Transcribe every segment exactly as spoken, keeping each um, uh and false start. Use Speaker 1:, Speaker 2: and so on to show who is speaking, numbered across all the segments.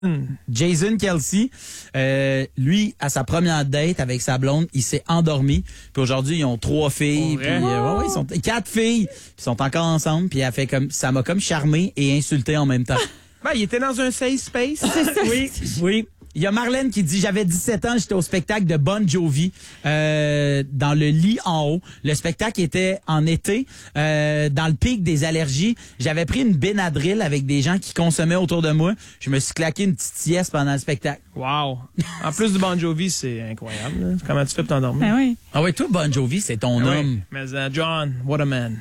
Speaker 1: Jason Kelce, euh, lui, à sa première date avec sa blonde, il s'est endormi. Puis aujourd'hui, ils ont trois filles. Puis, euh, ouais, ouais, ils sont quatre filles. Ils sont encore ensemble. Puis elle a fait comme ça m'a comme charmé et insulté en même temps.
Speaker 2: Ben, il était dans un safe space.
Speaker 1: Oui, oui. Il y a Marlène qui dit, j'avais dix-sept ans, j'étais au spectacle de Bon Jovi, euh, dans le lit en haut. Le spectacle était en été, euh, dans le pic des allergies. J'avais pris une Benadryl avec des gens qui consommaient autour de moi. Je me suis claqué une petite sieste pendant le spectacle.
Speaker 2: Wow. En plus du Bon Jovi, c'est incroyable. Là. Comment tu fais pour t'endormir?
Speaker 3: Ben oui.
Speaker 1: Ah oui, toi, Bon Jovi, c'est ton
Speaker 2: Ah
Speaker 1: homme.
Speaker 2: oui. Mais uh, John, what a man.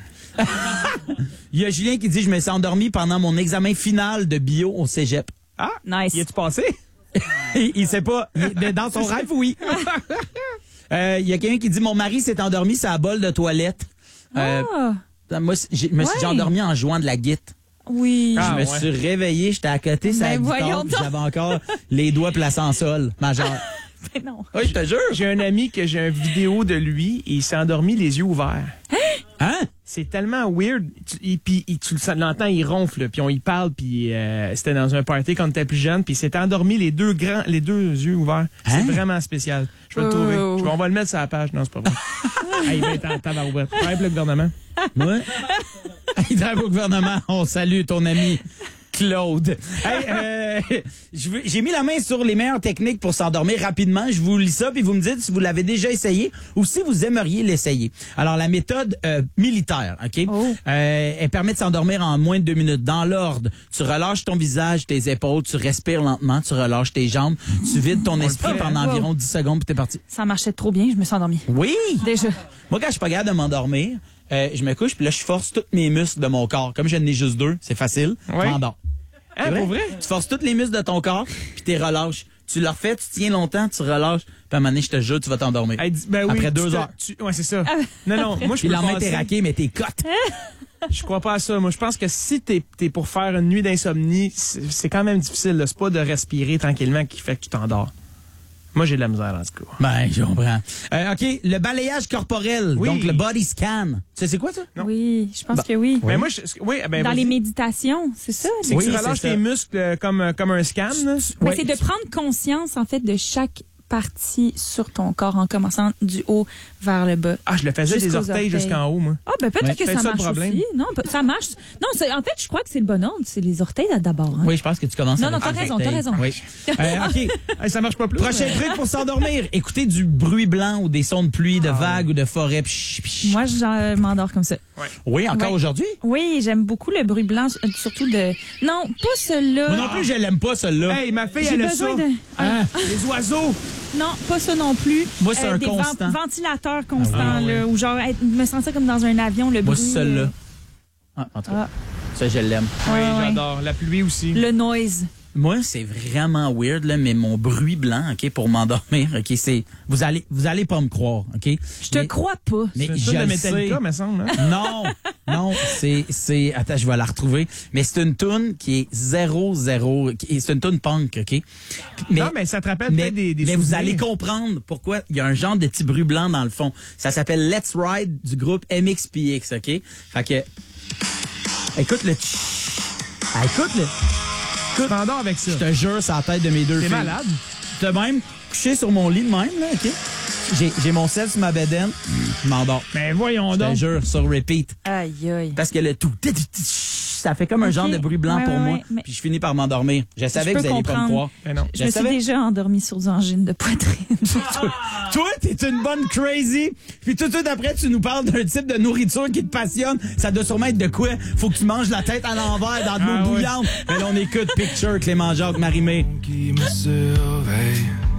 Speaker 1: Il y a Julien qui dit, je me suis endormi pendant mon examen final de bio au cégep.
Speaker 2: Ah,
Speaker 3: Nice.
Speaker 2: y est-tu passé?
Speaker 1: il, il sait pas. Il- dans son rêve, oui. Euh, Il y a quelqu'un qui dit, mon mari s'est endormi sur la bolle de toilette. Euh,
Speaker 3: Ah,
Speaker 1: moi, j'ai- je me suis
Speaker 3: Ouais.
Speaker 1: déjà endormi en jouant de la guitare.
Speaker 3: oui.
Speaker 2: Ah,
Speaker 1: je me
Speaker 2: ouais.
Speaker 1: suis réveillé, j'étais à côté, ça
Speaker 3: Ben,
Speaker 1: guitare,
Speaker 3: voyons
Speaker 1: puis
Speaker 3: donc.
Speaker 1: j'avais encore les doigts placés en sol, majeur.
Speaker 3: Mais non.
Speaker 1: Oui, je te jure.
Speaker 2: J'ai un ami que j'ai une vidéo de lui et il s'est endormi les yeux ouverts.
Speaker 1: Hein?
Speaker 2: C'est tellement weird. Tu- Et puis il- tu le- l'entends, il ronfle, puis on y parle, puis euh, c'était dans un party quand on était plus jeune, puis il s'est endormi les deux grands, les deux yeux ouverts. C'est
Speaker 1: Hein?
Speaker 2: vraiment spécial. Je vais le
Speaker 3: Oh.
Speaker 2: trouver. Je vais- on va le mettre sur la page. Non, c'est pas vrai. Hey, il va être en tabarouette. Travaille pour le gouvernement.
Speaker 1: Moi? Il travaille au gouvernement. On salue ton ami Claude. Hey, euh, je veux- j'ai mis la main sur les meilleures techniques pour s'endormir rapidement. Je vous lis ça, puis vous me dites si vous l'avez déjà essayé ou si vous aimeriez l'essayer. Alors, la méthode euh, militaire, OK?
Speaker 3: Oh.
Speaker 1: Euh, elle permet de s'endormir en moins de deux minutes. Dans l'ordre, tu relâches ton visage, tes épaules, tu respires lentement, tu relâches tes jambes, tu vides ton esprit
Speaker 2: fait.
Speaker 1: pendant
Speaker 3: Wow.
Speaker 1: environ dix secondes, puis t'es parti.
Speaker 3: Ça marchait trop bien, je me suis endormie.
Speaker 1: Oui!
Speaker 3: Déjà.
Speaker 1: Moi, quand je suis pas capable de m'endormir, euh, je me couche, puis là, je force tous mes muscles de mon corps. Comme je n'ai juste deux, c'est facile.
Speaker 2: Ouais.
Speaker 1: Je m'endors.
Speaker 2: Hein,
Speaker 1: C'est
Speaker 2: pour vrai?
Speaker 1: Tu forces tous les muscles de ton corps, puis tu relâches. Tu le refais, tu tiens longtemps, tu relâches, puis à un moment donné, je te jure, tu vas t'endormir.
Speaker 2: Hey, dis- ben oui,
Speaker 1: Après
Speaker 2: tu
Speaker 1: deux
Speaker 2: te-
Speaker 1: heures.
Speaker 2: tu- ouais, c'est ça. Non, non, moi, je
Speaker 1: Puis
Speaker 2: peux
Speaker 1: le lendemain,
Speaker 2: passer-
Speaker 1: t'es raqué, mais t'es cote.
Speaker 2: Je crois pas à ça. Moi, je pense que si t'es es pour faire une nuit d'insomnie, c'est c'est quand même difficile. là. C'est pas de respirer tranquillement qui fait que tu t'endors. Moi, j'ai de la misère, en tout cas.
Speaker 1: Ben, je comprends. Euh, OK, le balayage corporel,
Speaker 2: Oui.
Speaker 1: donc le body scan. Tu sais, c'est quoi ça?
Speaker 2: Non.
Speaker 3: Oui, je pense
Speaker 1: Bah,
Speaker 3: que oui.
Speaker 2: Mais moi, je, oui, ben,
Speaker 3: Dans
Speaker 2: vas-y.
Speaker 3: les méditations, c'est ça?
Speaker 2: C'est
Speaker 1: Oui,
Speaker 2: que tu
Speaker 1: c'est
Speaker 2: relâches
Speaker 1: ça.
Speaker 2: tes muscles euh, comme, euh, comme un scan. là.
Speaker 3: Ben,
Speaker 1: Ouais.
Speaker 3: c'est de prendre conscience, en fait, de chaque partie sur ton corps en commençant du haut vers le bas.
Speaker 2: Ah, je le faisais des
Speaker 3: Jusqu'aux
Speaker 2: orteils
Speaker 3: orteils.
Speaker 2: jusqu'en haut, moi.
Speaker 3: Ah, ben peut-être
Speaker 1: Ouais.
Speaker 3: que
Speaker 2: Peut-être
Speaker 3: ça
Speaker 2: ça le
Speaker 3: marche
Speaker 2: problème.
Speaker 3: aussi. Non, pe- ça marche. Non, c'est- en fait, je crois que c'est le bon ordre. C'est les orteils là, d'abord. Hein?
Speaker 1: Oui, je pense que tu commences
Speaker 3: Non,
Speaker 1: avec
Speaker 3: non, t'as
Speaker 1: les
Speaker 3: raison,
Speaker 1: orteils.
Speaker 3: t'as raison.
Speaker 1: Oui. Euh, OK.
Speaker 2: Hey, ça marche pas plus.
Speaker 1: Prochain
Speaker 2: mais-
Speaker 1: truc pour s'endormir. Écouter du bruit blanc ou des sons de pluie, de vagues ou de forêt. Psh, psh.
Speaker 3: Moi, je m'endors comme ça.
Speaker 1: Oui, encore
Speaker 3: Ouais.
Speaker 1: aujourd'hui?
Speaker 3: Oui, j'aime beaucoup le bruit blanc, euh, surtout de... Non, pas celui-là.
Speaker 1: Moi non plus, je l'aime pas, celle-là.
Speaker 2: Hey, ma fille,
Speaker 3: J'ai
Speaker 2: elle a ça.
Speaker 3: besoin de...
Speaker 1: Hein?
Speaker 2: Les oiseaux.
Speaker 3: Non, pas ça non plus.
Speaker 1: Moi, c'est un
Speaker 3: des
Speaker 1: constant.
Speaker 3: ventilateurs constants,
Speaker 2: Ah, ouais.
Speaker 3: là, ou genre être- me sentir comme dans un avion, le
Speaker 1: Moi,
Speaker 3: bruit.
Speaker 1: c'est celle-là.
Speaker 3: euh,
Speaker 1: Ah, en tout cas,
Speaker 3: Ah.
Speaker 1: ça, je l'aime.
Speaker 2: Oui,
Speaker 3: Ouais, ouais.
Speaker 2: j'adore. La pluie aussi.
Speaker 3: Le noise.
Speaker 1: Moi, c'est vraiment weird, là, mais mon bruit blanc, OK, pour m'endormir, OK, c'est... Vous allez, vous allez pas me croire, OK?
Speaker 3: Je te
Speaker 1: Mais-
Speaker 3: crois pas.
Speaker 1: Mais
Speaker 2: C'est
Speaker 1: je
Speaker 2: ça de
Speaker 1: le
Speaker 2: Metallica,
Speaker 1: sais.
Speaker 2: me semble. Hein?
Speaker 1: Non, non, c'est, c'est, attends, je vais la retrouver. Mais c'est une toune qui est zéro, zéro, qui- c'est une toune punk, OK? Mais,
Speaker 2: non, mais ça te rappelle
Speaker 1: mais,
Speaker 2: peut-être des, des
Speaker 1: mais vous
Speaker 2: souvenirs.
Speaker 1: allez comprendre pourquoi il y a un genre de petit bruit blanc dans le fond. Ça s'appelle Let's Ride du groupe M X P X, OK? Fait que, écoute le, ah, écoute le,
Speaker 2: Tu t'endors avec ça.
Speaker 1: je te jure, c'est la tête de mes deux
Speaker 2: T'es
Speaker 1: filles.
Speaker 2: malade.
Speaker 1: De même, couché sur mon lit de même, là, OK? J'ai, j'ai mon sel sur ma bedaine, je m'endors.
Speaker 2: Mais voyons
Speaker 1: Je te
Speaker 2: donc.
Speaker 1: jure, sur repeat.
Speaker 3: Aïe, aïe.
Speaker 1: Parce que le tout, ça fait comme un
Speaker 3: Ok.
Speaker 1: genre de bruit blanc
Speaker 3: Ouais,
Speaker 1: pour
Speaker 3: ouais,
Speaker 1: moi.
Speaker 3: ouais, mais-
Speaker 1: Puis je finis par m'endormir. Je savais
Speaker 3: Je
Speaker 1: que
Speaker 3: peux
Speaker 1: vous alliez pas me
Speaker 3: comprendre.
Speaker 1: croire.
Speaker 2: Mais non.
Speaker 3: Je
Speaker 1: Je
Speaker 3: me
Speaker 1: savais.
Speaker 3: suis déjà endormie sur des angines de poitrine.
Speaker 1: Toi, t'es une bonne crazy. Puis tout de suite après, tu nous parles d'un type de nourriture qui te passionne. Ça doit sûrement être de quoi? Faut que tu manges la tête à l'envers dans de l'eau
Speaker 2: Ah ouais.
Speaker 1: bouillante. Mais là, on écoute Picture, Clément Jacques, Marie-Mé.
Speaker 4: Qui me surveille.